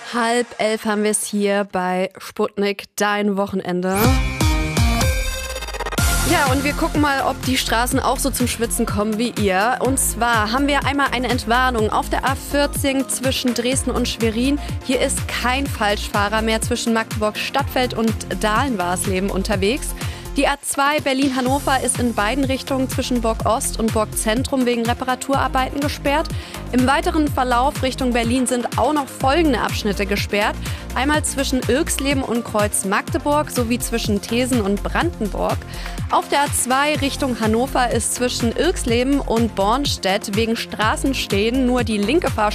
10:30 haben wir es hier bei Sputnik, dein Wochenende. Ja, und wir gucken mal, ob die Straßen auch so zum Schwitzen kommen wie ihr. Und zwar haben wir einmal eine Entwarnung auf der A14 zwischen Dresden und Schwerin. Hier ist kein Falschfahrer mehr zwischen Magdeburg-Stadtfeld und Dahlen-Warsleben unterwegs. Die A2 Berlin-Hannover ist in beiden Richtungen zwischen Burg-Ost und Burg-Zentrum wegen Reparaturarbeiten gesperrt. Im weiteren Verlauf Richtung Berlin sind auch noch folgende Abschnitte gesperrt. Einmal zwischen Irxleben und Kreuz Magdeburg sowie zwischen Thesen und Brandenburg. Auf der A2 Richtung Hannover ist zwischen Irxleben und Bornstedt wegen Straßenstehen nur die linke Fahrspur